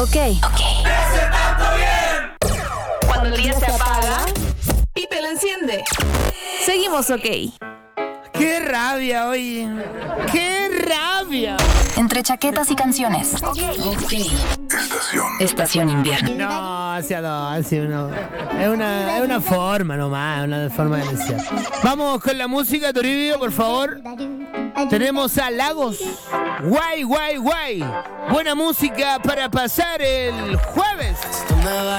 Ok. Cuando el día se apaga, Pipe lo enciende. Seguimos ok. ¡Qué rabia, oye! ¡Qué rabia! Entre chaquetas y canciones. Ok. Estación invierno. No, hacia no. Es una forma nomás, una forma de decir. Vamos con la música, Toribio, por favor. Tenemos a Lagos. Guay. Buena música para pasar el jueves.